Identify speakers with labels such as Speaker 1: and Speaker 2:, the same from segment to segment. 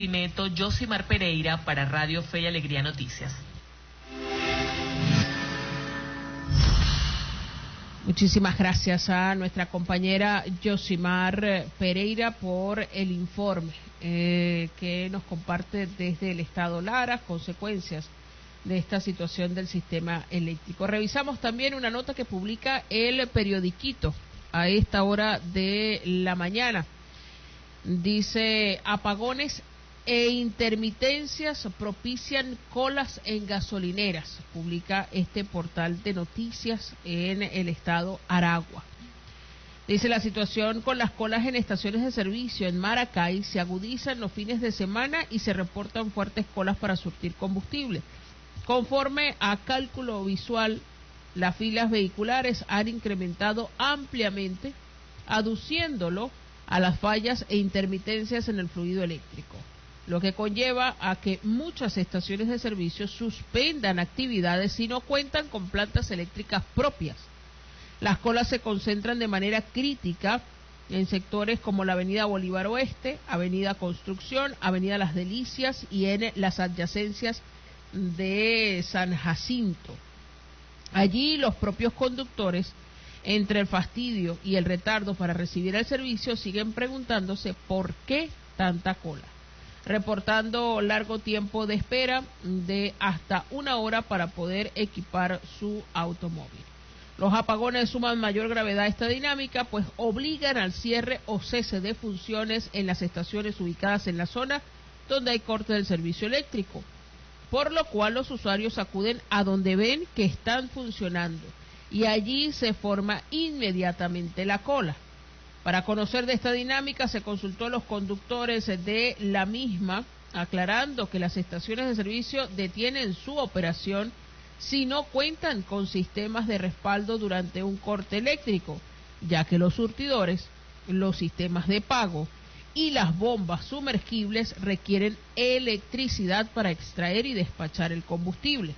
Speaker 1: Barquisimeto, Josimar Pereira para Radio Fe y Alegría Noticias.
Speaker 2: Muchísimas gracias a nuestra compañera Josimar Pereira por el informe que nos comparte desde el estado Lara, consecuencias de esta situación del sistema eléctrico. Revisamos también una nota que publica el periodiquito a esta hora de la mañana. Dice: apagones e intermitencias propician colas en gasolineras. Publica este portal de noticias en el estado Aragua. Dice: la situación con las colas en estaciones de servicio en Maracay se agudiza en los fines de semana y se reportan fuertes colas para surtir combustible. Conforme a cálculo visual, las filas vehiculares han incrementado ampliamente, aduciéndolo a las fallas e intermitencias en el fluido eléctrico, lo que conlleva a que muchas estaciones de servicio suspendan actividades si no cuentan con plantas eléctricas propias. Las colas se concentran de manera crítica en sectores como la Avenida Bolívar Oeste, Avenida Construcción, Avenida Las Delicias y en las adyacencias de San Jacinto. Allí los propios conductores, entre el fastidio y el retardo para recibir el servicio, siguen preguntándose por qué tanta cola, reportando largo tiempo de espera de hasta 1 hora para poder equipar su automóvil. Los apagones suman mayor gravedad a esta dinámica, pues obligan al cierre o cese de funciones en las estaciones ubicadas en la zona donde hay corte del servicio eléctrico, por lo cual los usuarios acuden a donde ven que están funcionando y allí se forma inmediatamente la cola. Para conocer de esta dinámica se consultó a los conductores de la misma, aclarando que las estaciones de servicio detienen su operación si no cuentan con sistemas de respaldo durante un corte eléctrico, ya que los surtidores, los sistemas de pago y las bombas sumergibles requieren electricidad para extraer y despachar el combustible.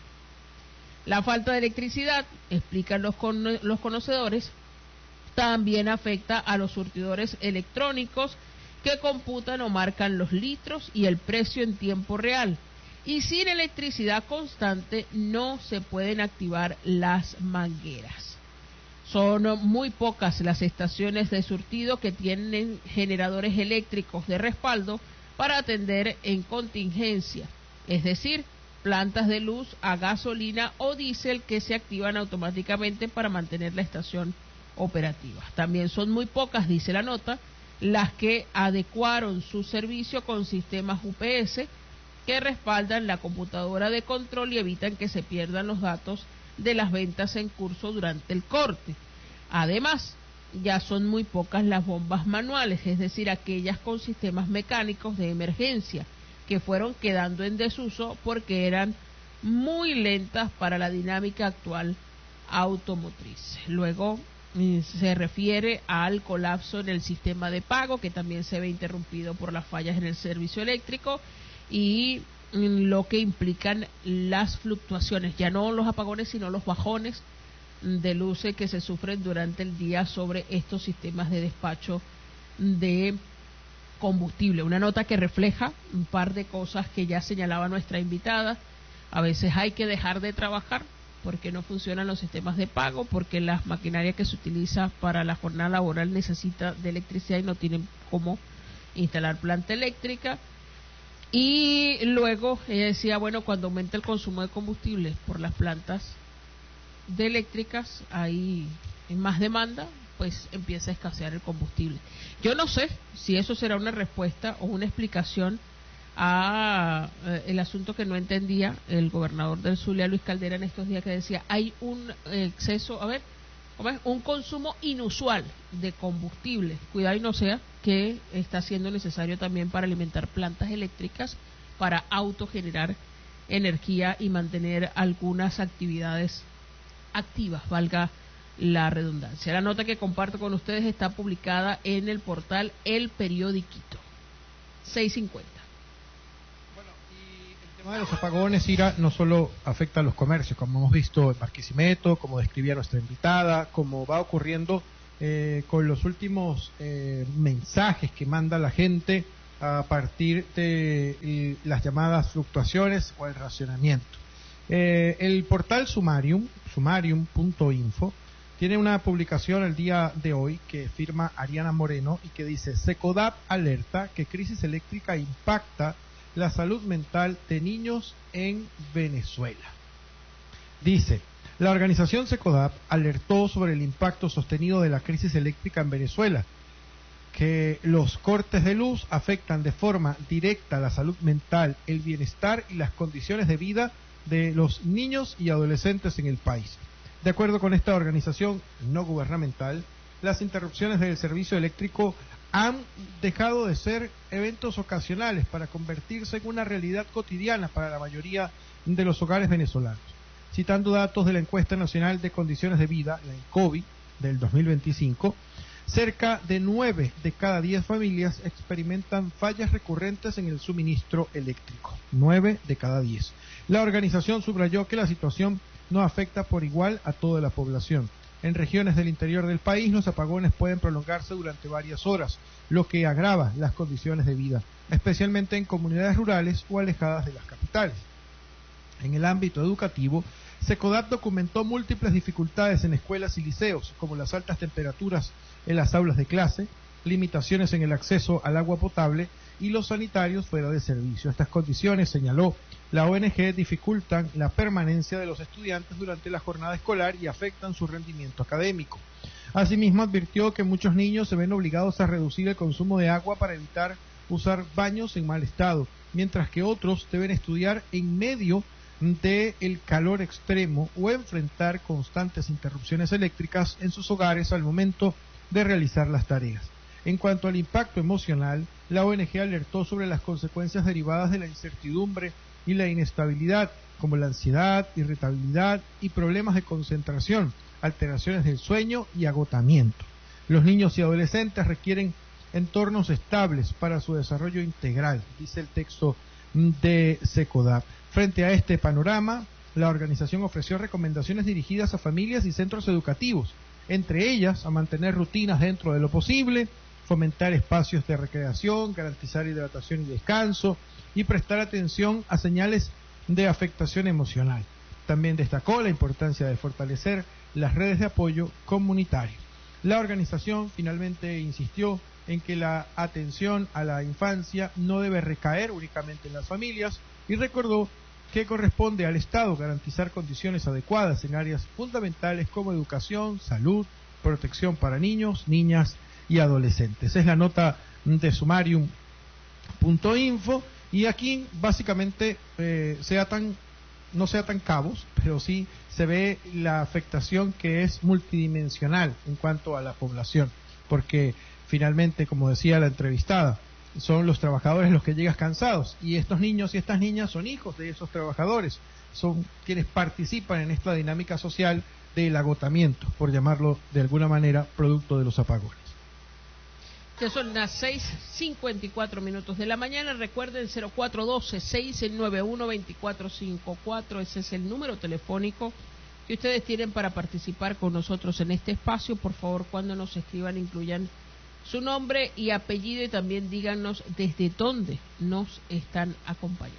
Speaker 2: La falta de electricidad, explican los conocedores, también afecta a los surtidores electrónicos que computan o marcan los litros y el precio en tiempo real. Y sin electricidad constante no se pueden activar las mangueras. Son muy pocas las estaciones de surtido que tienen generadores eléctricos de respaldo para atender en contingencia, es decir, plantas de luz a gasolina o diésel que se activan automáticamente para mantener la estación operativa. También son muy pocas, dice la nota, las que adecuaron su servicio con sistemas UPS que respaldan la computadora de control y evitan que se pierdan los datos de las ventas en curso durante el corte. Además, ya son muy pocas las bombas manuales, es decir, aquellas con sistemas mecánicos de emergencia, que fueron quedando en desuso porque eran muy lentas para la dinámica actual automotriz. Luego se refiere al colapso en el sistema de pago, que también se ve interrumpido por las fallas en el servicio eléctrico y lo que implican las fluctuaciones, ya no los apagones, sino los bajones de luces que se sufren durante el día sobre estos sistemas de despacho de combustible. Una nota que refleja un par de cosas que ya señalaba nuestra invitada. A veces hay que dejar de trabajar porque no funcionan los sistemas de pago, porque la maquinaria que se utiliza para la jornada laboral necesita de electricidad y no tienen cómo instalar planta eléctrica. Y luego ella decía, bueno, cuando aumenta el consumo de combustible por las plantas de eléctricas, hay más demanda, pues empieza a escasear el combustible. Yo no sé si eso será una respuesta o una explicación a el asunto que no entendía el gobernador del Zulia, Luis Caldera, en estos días, que decía, hay un exceso, un consumo inusual de combustible. Cuidado y no sea que está siendo necesario también para alimentar plantas eléctricas, para autogenerar energía y mantener algunas actividades activas, valga la redundancia. La nota que comparto con ustedes está publicada en el portal El Periodiquito. 650.
Speaker 3: Bueno, y el tema de los apagones, Ira, no solo afecta a los comercios, como hemos visto en Barquisimeto, como describía nuestra invitada, como va ocurriendo con los últimos mensajes que manda la gente a partir de las llamadas fluctuaciones o el racionamiento. El portal sumarium.info, tiene una publicación el día de hoy que firma Ariana Moreno y que dice: Secodap alerta que crisis eléctrica impacta la salud mental de niños en Venezuela. Dice: la organización Secodap alertó sobre el impacto sostenido de la crisis eléctrica en Venezuela, que los cortes de luz afectan de forma directa la salud mental, el bienestar y las condiciones de vida de los niños y adolescentes en el país. De acuerdo con esta organización no gubernamental, las interrupciones del servicio eléctrico han dejado de ser eventos ocasionales para convertirse en una realidad cotidiana para la mayoría de los hogares venezolanos. Citando datos de la Encuesta Nacional de Condiciones de Vida, la ENCOVI, del 2025, cerca de 9 de cada 10 familias experimentan fallas recurrentes en el suministro eléctrico. 9 de cada 10. La organización subrayó que la situación no afecta por igual a toda la población. En regiones del interior del país, los apagones pueden prolongarse durante varias horas, lo que agrava las condiciones de vida, especialmente en comunidades rurales o alejadas de las capitales. En el ámbito educativo, Secodap documentó múltiples dificultades en escuelas y liceos, como las altas temperaturas en las aulas de clase, limitaciones en el acceso al agua potable y los sanitarios fuera de servicio. Estas condiciones, señaló la ONG, dificultan la permanencia de los estudiantes durante la jornada escolar y afectan su rendimiento académico. Asimismo, advirtió que muchos niños se ven obligados a reducir el consumo de agua para evitar usar baños en mal estado, mientras que otros deben estudiar en medio del calor extremo o enfrentar constantes interrupciones eléctricas en sus hogares al momento de realizar las tareas. En cuanto al impacto emocional, la ONG alertó sobre las consecuencias derivadas de la incertidumbre y la inestabilidad, como la ansiedad, irritabilidad y problemas de concentración, alteraciones del sueño y agotamiento. Los niños y adolescentes requieren entornos estables para su desarrollo integral, dice el texto de Secodap. Frente a este panorama, la organización ofreció recomendaciones dirigidas a familias y centros educativos, entre ellas a mantener rutinas dentro de lo posible, fomentar espacios de recreación, garantizar hidratación y descanso y prestar atención a señales de afectación emocional. También destacó la importancia de fortalecer las redes de apoyo comunitario. La organización finalmente insistió en que la atención a la infancia no debe recaer únicamente en las familias y recordó que corresponde al Estado garantizar condiciones adecuadas en áreas fundamentales como educación, salud, protección para niños, niñas y adolescentes. Es la nota de sumarium.info y aquí básicamente no sea tan cabos, pero sí se ve la afectación que es multidimensional en cuanto a la población, porque finalmente, como decía la entrevistada, son los trabajadores los que llegan cansados y estos niños y estas niñas son hijos de esos trabajadores, son quienes participan en esta dinámica social del agotamiento, por llamarlo de alguna manera, producto de los apagones.
Speaker 2: Ya son las 6:54 de la mañana. Recuerden 0412-691-2454. Ese es el número telefónico que ustedes tienen para participar con nosotros en este espacio. Por favor, cuando nos escriban, incluyan su nombre y apellido y también díganos desde dónde nos están acompañando.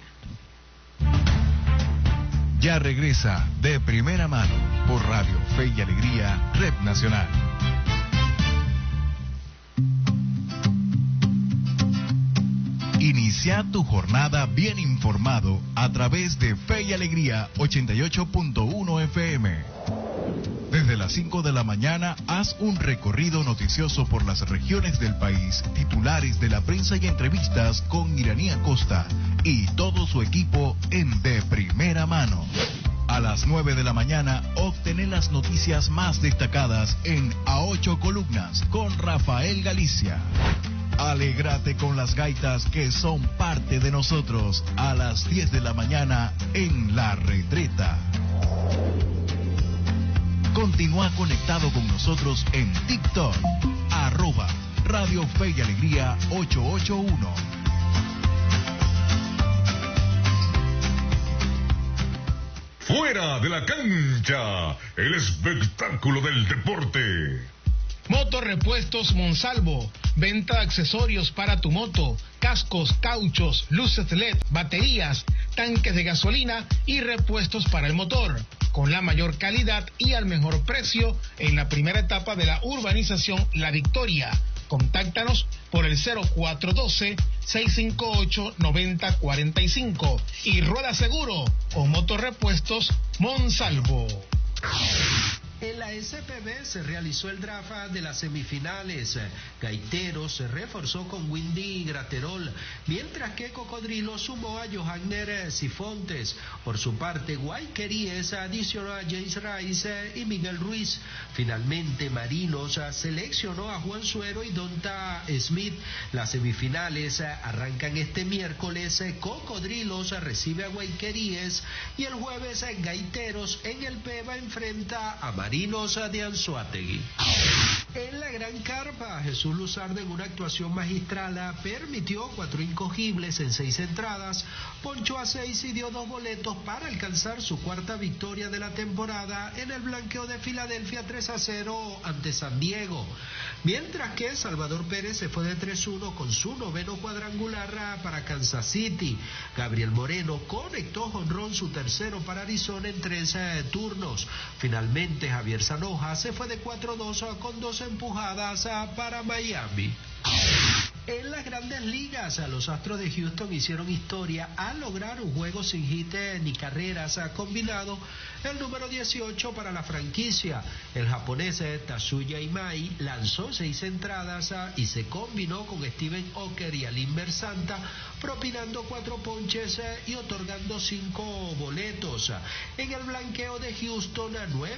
Speaker 4: Ya regresa De Primera Mano por Radio Fe y Alegría, Red Nacional. Inicia tu jornada bien informado a través de Fe y Alegría 88.1 FM. Desde las 5 de la mañana, haz un recorrido noticioso por las regiones del país, titulares de la prensa y entrevistas con Iraní Acosta y todo su equipo en De Primera Mano. A las 9 de la mañana, obtener las noticias más destacadas en A 8 Columnas con Rafael Galicia. Alégrate con las gaitas que son parte de nosotros a las 10 de la mañana en La Retreta. Continúa conectado con nosotros en TikTok, @Radio Fe y Alegría 881.
Speaker 5: Fuera de la cancha, el espectáculo del deporte. Motorrepuestos Monsalvo, venta de accesorios para tu moto, cascos, cauchos, luces LED, baterías, tanques de gasolina y repuestos para el motor, con la mayor calidad y al mejor precio en la primera etapa de la urbanización La Victoria. Contáctanos por el 0412-658-9045 y Rueda Seguro o Motorrepuestos Monsalvo.
Speaker 6: En la SPB se realizó el draft de las semifinales. Gaiteros se reforzó con Windy Graterol, mientras que Cocodrilo sumó a Johanner Sifontes. Por su parte, Guayqueríes adicionó a James Rice y Miguel Ruiz. Finalmente, Marinos seleccionó a Juan Suero y Donta Smith. Las semifinales arrancan este miércoles. Cocodrilos recibe a Guayqueríes y el jueves Gaiteros en el PEVA enfrenta a Marinos de Anzoátegui. En la Gran Carpa, Jesús Luzardo en una actuación magistral permitió 4 incogibles en 6 entradas, ponchó a 6 y dio 2 boletos para alcanzar su 4ª victoria de la temporada en el blanqueo de Filadelfia 3-0 ante San Diego. Mientras que Salvador Pérez se fue de 3-1 con su 9º cuadrangular para Kansas City. Gabriel Moreno conectó jonrón, su 3º para Arizona en 13 turnos. Finalmente, Javier Zanoja se fue de 4-2 con 2 empujadas para Miami. En las Grandes Ligas, los Astros de Houston hicieron historia al lograr un juego sin hit ni carreras combinado, el número 18 para la franquicia. El japonés Tatsuya Imai lanzó 6 entradas y se combinó con Steven Oker y Alimber Santa, propinando 4 ponches y otorgando 5 boletos. En el blanqueo de Houston,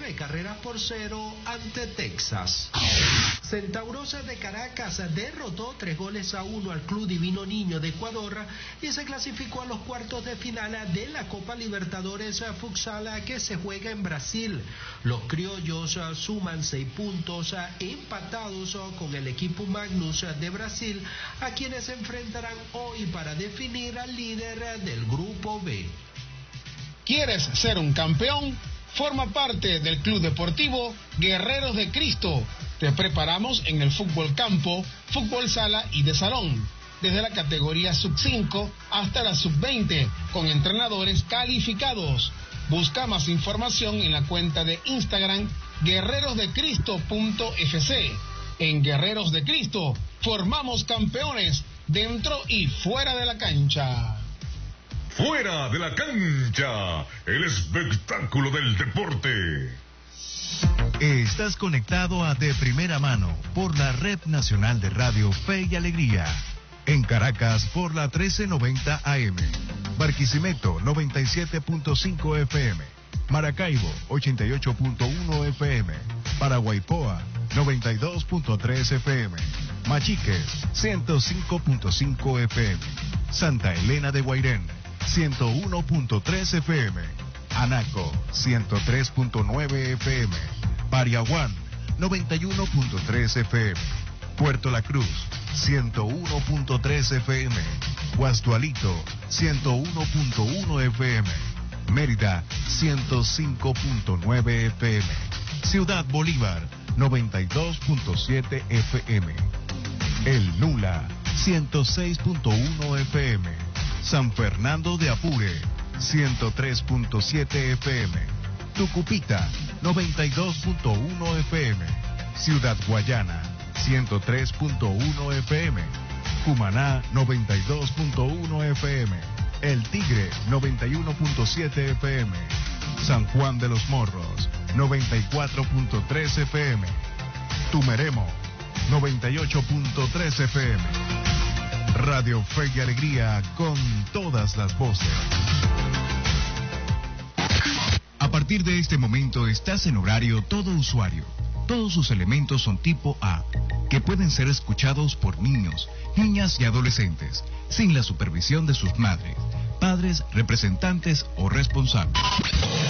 Speaker 6: 9-0 ante Texas. Centauros de Caracas derrotó 3-1 al Club Divino Niño de Ecuador y se clasificó a los cuartos de final de la Copa Libertadores Futsal que se juega en Brasil. Los criollos suman 6 puntos empatados con el equipo Magnus de Brasil, a quienes se enfrentarán hoy para definir al líder del Grupo B.
Speaker 5: ¿Quieres ser un campeón? Forma parte del Club Deportivo Guerreros de Cristo. Te preparamos en el fútbol campo, fútbol sala y de salón, desde la categoría sub-5 hasta la sub-20, con entrenadores calificados. Busca más información en la cuenta de Instagram guerrerosdecristo.fc. En Guerreros de Cristo formamos campeones dentro y fuera de la cancha.
Speaker 7: Fuera de la cancha, el espectáculo del deporte.
Speaker 4: Estás conectado a De Primera Mano por la Red Nacional de Radio Fe y Alegría. En Caracas por la 1390 AM. Barquisimeto 97.5 FM. Maracaibo 88.1 FM. Paraguaypoa 92.3 FM. Machiques 105.5 FM. Santa Elena de Guairén 101.3 FM. Anaco 103.9 FM. Pariaguán 91.3 FM. Puerto La Cruz 101.3 FM. Guastualito 101.1 FM. Mérida 105.9 FM. Ciudad Bolívar 92.7 FM. El Nula 106.1 FM. San Fernando de Apure 103.7 FM. Tucupita 92.1 FM. Ciudad Guayana 103.1 FM. Cumaná 92.1 FM. El Tigre 91.7 FM. San Juan de los Morros 94.3 FM. Tumeremo 98.3 FM. Radio Fe y Alegría con todas las voces. A partir de este momento estás en horario todo usuario. Todos sus elementos son tipo A, que pueden ser escuchados por niños, niñas y adolescentes, sin la supervisión de sus madres, padres, representantes o responsables.